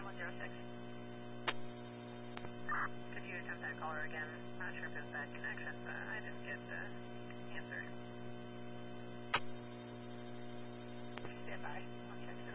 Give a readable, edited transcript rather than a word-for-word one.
106. Could you attempt that caller again? Not sure if it was bad connection, but I didn't get